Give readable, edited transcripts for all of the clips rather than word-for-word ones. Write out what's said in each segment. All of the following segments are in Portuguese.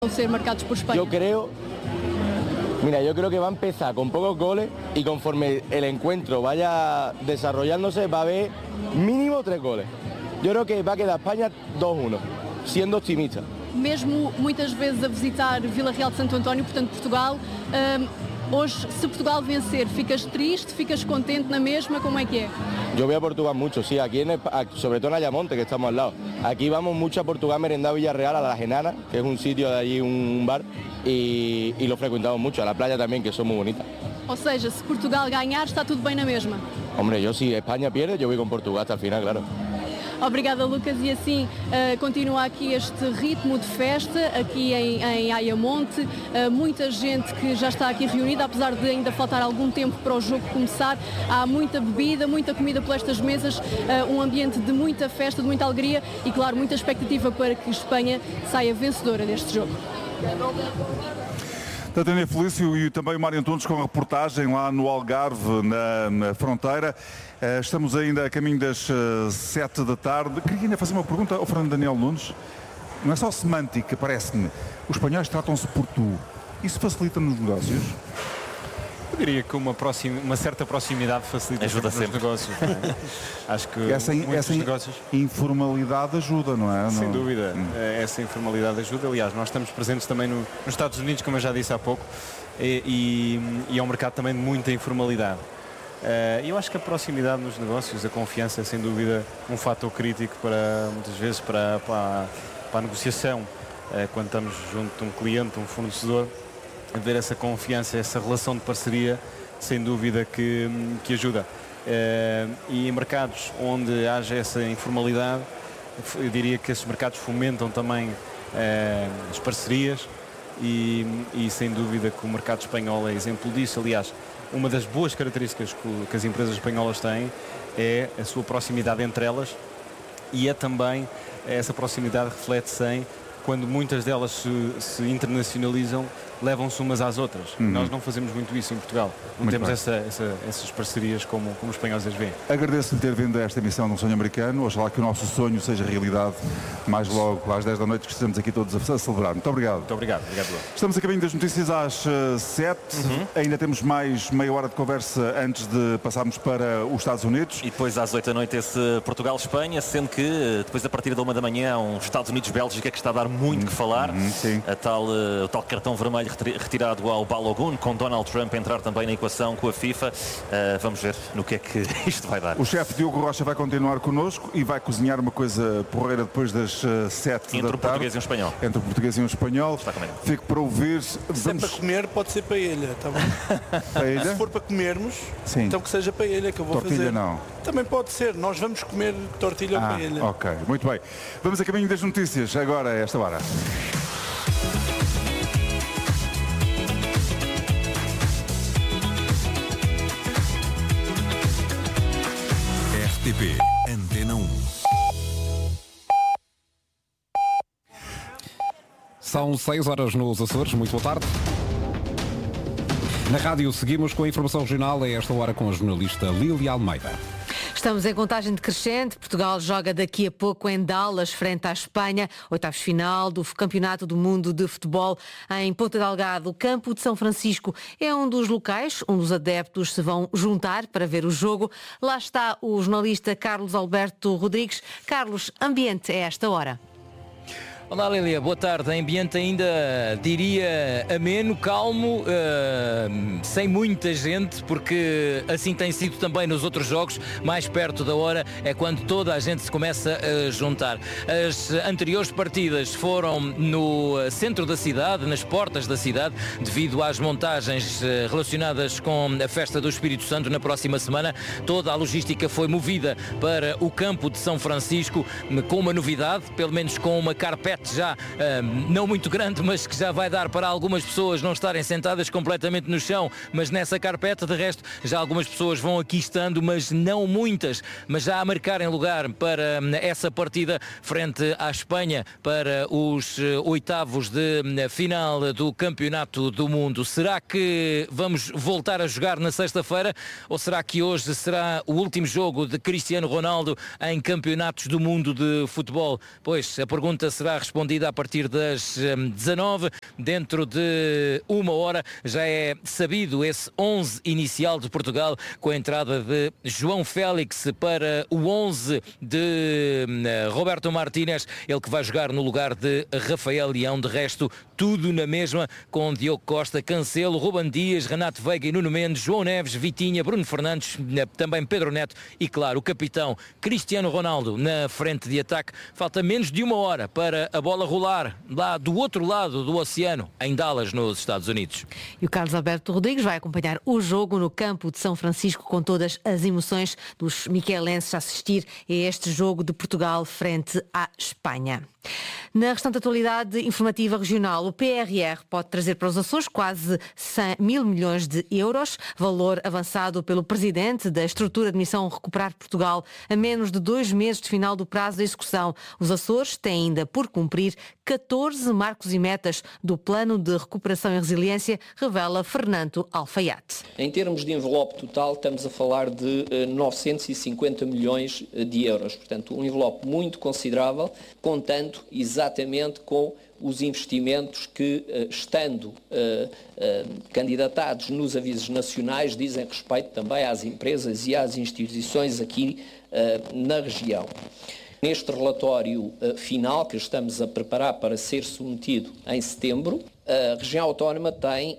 ser marcados por Espanha? Yo creo que va a empezar con pocos goles y conforme el encuentro vaya desarrollándose va a haber mínimo 3 goles. Yo creo que va a quedar España 2-1, siendo optimista. Mesmo muitas vezes a visitar Vila Real de Santo António, portanto Portugal, hoje se Portugal vencer, ficas triste, ficas contente na mesma, como é que é? Yo voy a Portugal mucho, sí, aquí sobre todo en Ayamonte, que estamos al lado. Aquí vamos mucho a Portugal, merendado Villarreal, a La Genana, que es un sitio de allí, un bar, y lo frecuentamos mucho, a la playa también, que son muy bonitas. Ou seja, se Portugal ganhar, está tudo bem na mesma? Hombre, yo si España pierde, yo voy con Portugal hasta el final, claro. Obrigada, Lucas, e assim continua aqui este ritmo de festa aqui em Ayamonte, muita gente que já está aqui reunida, apesar de ainda faltar algum tempo para o jogo começar. Há muita bebida, muita comida por estas mesas, um ambiente de muita festa, de muita alegria e, claro, muita expectativa para que Espanha saia vencedora deste jogo. Tânia Felício e também o Mário Antunes com a reportagem lá no Algarve, na fronteira. Estamos ainda a caminho das 7 da tarde. Queria ainda fazer uma pergunta ao Fernando Daniel Nunes. Não é só semântica, parece-me. Os espanhóis tratam-se por tu. Isso facilita nos negócios? Eu diria que uma certa proximidade facilita os negócios. Não é? Acho que essa negócios... informalidade ajuda, não é? Sem dúvida, essa informalidade ajuda. Aliás, nós estamos presentes também nos Estados Unidos, como eu já disse há pouco, e é um mercado também de muita informalidade. Eu acho que a proximidade nos negócios, a confiança é sem dúvida um fator crítico para, muitas vezes, para a negociação. Quando estamos junto de um cliente, um fornecedor, haver essa confiança, essa relação de parceria, sem dúvida que ajuda. E em mercados onde haja essa informalidade, eu diria que esses mercados fomentam também as parcerias e sem dúvida que o mercado espanhol é exemplo disso. Aliás, uma das boas características que as empresas espanholas têm é a sua proximidade entre elas e é também essa proximidade reflete-se em quando muitas delas se internacionalizam, levam-se umas às outras. Nós não fazemos muito isso em Portugal. Não temos essas parcerias como os espanhóis as veem. Agradeço-lhe ter vindo a esta emissão de Um Sonho Americano. Oxalá que o nosso sonho seja realidade mais logo às 10 da noite, que estamos aqui todos a celebrar. Muito obrigado. Muito obrigado. Estamos a caminho das notícias às 7. Ainda temos mais meia hora de conversa antes de passarmos para os Estados Unidos. E depois às 8 da noite esse Portugal-Espanha, sendo que depois a partir da 1 da manhã há um Estados Unidos-Bélgica que está a dar muito que falar. O tal cartão vermelho retirado ao Balogun, com Donald Trump a entrar também na equação com a FIFA. Vamos ver no que é que isto vai dar. O chefe Diogo Rocha vai continuar connosco e vai cozinhar uma coisa porreira depois das 7 da tarde. Entre o português e o espanhol. Entre o português e o espanhol. Fico para ouvir. Se é para comer, pode ser paella, tá bom? Paella? Se for para comermos, sim, então que seja paella que eu vou tortilha fazer. Não. Também pode ser. Nós vamos comer tortilha ou paella. Ok, muito bem. Vamos a caminho das notícias agora a esta hora. RTP Antena 1. São 6 horas nos Açores. Muito boa tarde. Na rádio seguimos com a informação regional a esta hora com a jornalista Lília Almeida. Estamos em contagem decrescente. Portugal joga daqui a pouco em Dallas, frente à Espanha. Oitavos final do Campeonato do Mundo de Futebol em Ponta Delgado. O campo de São Francisco é um dos locais onde os adeptos se vão juntar para ver o jogo. Lá está o jornalista Carlos Alberto Rodrigues. Carlos, ambiente a esta hora. Olá Lília, boa tarde. Ambiente ainda, diria, ameno, calmo, sem muita gente, porque assim tem sido também nos outros jogos. Mais perto da hora é quando toda a gente se começa a juntar. As anteriores partidas foram no centro da cidade, nas portas da cidade, devido às montagens relacionadas com a festa do Espírito Santo na próxima semana. Toda a logística foi movida para o campo de São Francisco, com uma novidade, pelo menos com uma carpete já não muito grande, mas que já vai dar para algumas pessoas não estarem sentadas completamente no chão, mas nessa carpete. De resto, já algumas pessoas vão aqui estando, mas não muitas, mas já a marcarem lugar para essa partida frente à Espanha, para os oitavos de final do Campeonato do Mundo. Será que vamos voltar a jogar na sexta-feira, ou será que hoje será o último jogo de Cristiano Ronaldo em Campeonatos do Mundo de Futebol? Pois, a pergunta será respondida a partir das 19. Dentro de 1 hora já é sabido esse 11 inicial de Portugal, com a entrada de João Félix para o 11 de Roberto Martínez, ele que vai jogar no lugar de Rafael Leão. De resto, tudo na mesma, com Diogo Costa, Cancelo, Ruben Dias, Renato Veiga e Nuno Mendes, João Neves, Vitinha, Bruno Fernandes, também Pedro Neto e, claro, o capitão Cristiano Ronaldo na frente de ataque. Falta menos de 1 hora para a bola rolar lá do outro lado do oceano, em Dallas, nos Estados Unidos. E o Carlos Alberto Rodrigues vai acompanhar o jogo no campo de São Francisco, com todas as emoções dos miquelenses a assistir a este jogo de Portugal frente à Espanha. Na restante atualidade informativa regional, o PRR pode trazer para os Açores quase 100.000 milhões de euros, valor avançado pelo presidente da estrutura de missão Recuperar Portugal, a menos de 2 meses de final do prazo de execução. Os Açores têm ainda por cumprir 14 marcos e metas do Plano de Recuperação e Resiliência, revela Fernando Alfaiate. Em termos de envelope total, estamos a falar de 950 milhões de euros. Portanto, um envelope muito considerável, contando exatamente com os investimentos que, estando candidatados nos avisos nacionais, dizem respeito também às empresas e às instituições aqui na região. Neste relatório final, que estamos a preparar para ser submetido em setembro, a região autónoma tem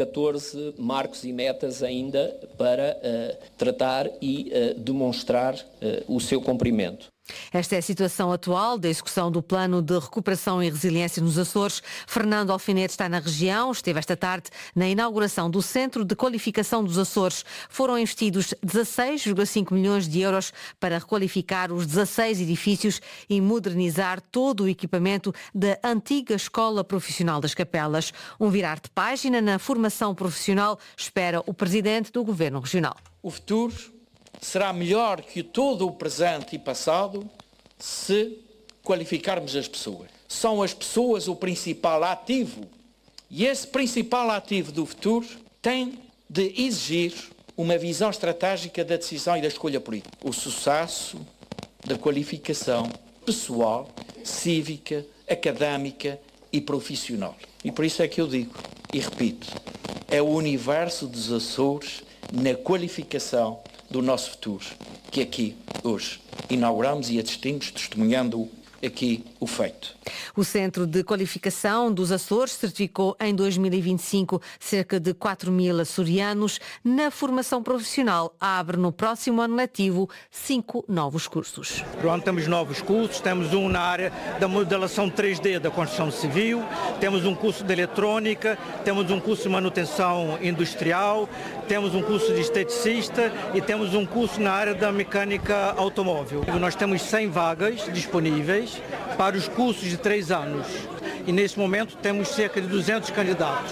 14 marcos e metas ainda para tratar e demonstrar o seu cumprimento. Esta é a situação atual da execução do Plano de Recuperação e Resiliência nos Açores. Fernando Alfinete está na região, esteve esta tarde na inauguração do Centro de Qualificação dos Açores. Foram investidos 16,5 milhões de euros para requalificar os 16 edifícios e modernizar todo o equipamento da antiga Escola Profissional das Capelas. Um virar de página na formação profissional, espera o presidente do Governo Regional. O futuro será melhor que todo o presente e passado se qualificarmos as pessoas. São as pessoas o principal ativo, e esse principal ativo do futuro tem de exigir uma visão estratégica da decisão e da escolha política. O sucesso da qualificação pessoal, cívica, académica e profissional. E por isso é que eu digo, e repito, é o universo dos Açores na qualificação do nosso futuro, que aqui hoje inauguramos e assistimos, testemunhando aqui o feito. O Centro de Qualificação dos Açores certificou em 2025 cerca de 4.000 açorianos. Na formação profissional, abre no próximo ano letivo 5 novos cursos. Pronto, temos novos cursos, temos um na área da modelação 3D da construção civil, temos um curso de eletrónica, temos um curso de manutenção industrial, temos um curso de esteticista e temos um curso na área da mecânica automóvel. Nós temos 100 vagas disponíveis para os cursos de 3 anos e nesse momento temos cerca de 200 candidatos.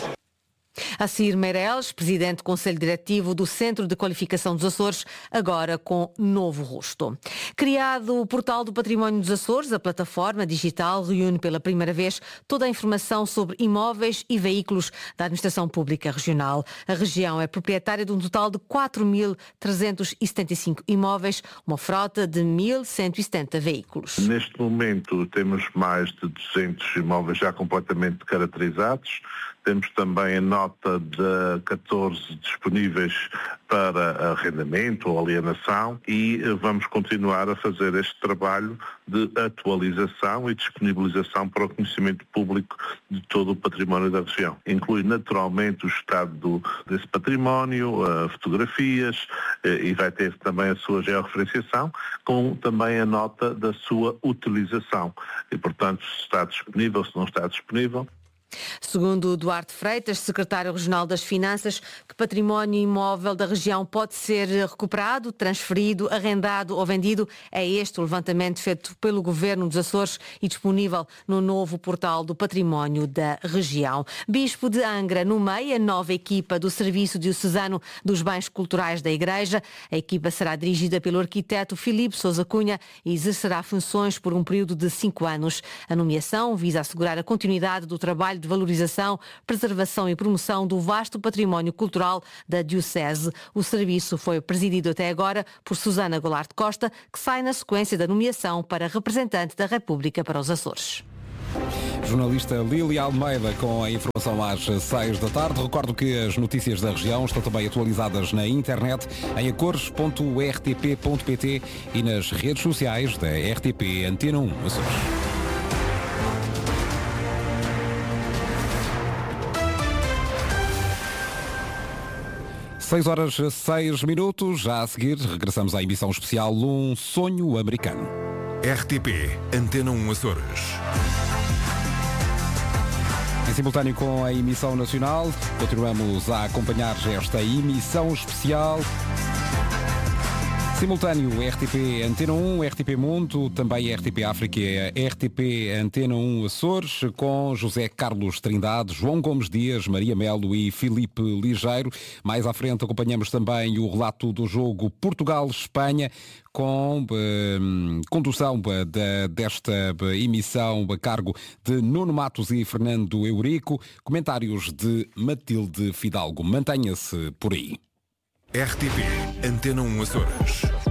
Acir Meireles, presidente do Conselho Diretivo do Centro de Qualificação dos Açores, agora com novo rosto. Criado o Portal do Património dos Açores, a plataforma digital reúne pela primeira vez toda a informação sobre imóveis e veículos da Administração Pública Regional. A região é proprietária de um total de 4.375 imóveis, uma frota de 1.170 veículos. Neste momento temos mais de 200 imóveis já completamente caracterizados. Temos também a nota de 14 disponíveis para arrendamento ou alienação e vamos continuar a fazer este trabalho de atualização e disponibilização para o conhecimento público de todo o património da região. Inclui naturalmente o estado desse património, fotografias e vai ter também a sua georreferenciação, com também a nota da sua utilização. E, portanto, se está disponível, se não está disponível. Segundo Duarte Freitas, secretário regional das Finanças, que património imóvel da região pode ser recuperado, transferido, arrendado ou vendido. É este o levantamento feito pelo Governo dos Açores e disponível no novo portal do património da região. Bispo de Angra nomeia a nova equipa do Serviço Diocesano dos Bens Culturais da Igreja. A equipa será dirigida pelo arquiteto Filipe Sousa Cunha e exercerá funções por um período de 5 anos. A nomeação visa assegurar a continuidade do trabalho de valorização, preservação e promoção do vasto património cultural da Diocese. O serviço foi presidido até agora por Susana Goulart Costa, que sai na sequência da nomeação para representante da República para os Açores. Jornalista Lili Almeida com a informação às 6 da tarde. Recordo que as notícias da região estão também atualizadas na internet em acores.rtp.pt e nas redes sociais da RTP Antena 1 Açores. Seis horas 6 minutos. Já a seguir regressamos à emissão especial Um Sonho Americano. RTP Antena 1 Açores. Em simultâneo com a emissão nacional, continuamos a acompanhar esta emissão especial. Simultâneo RTP Antena 1, RTP Mundo, também RTP África e RTP Antena 1 Açores, com José Carlos Trindade, João Gomes Dias, Maria Melo e Filipe Ligeiro. Mais à frente acompanhamos também o relato do jogo Portugal-Espanha, com condução desta emissão a cargo de Nuno Matos e Fernando Eurico, comentários de Matilde Fidalgo. Mantenha-se por aí. RTP Antena 1 Açores.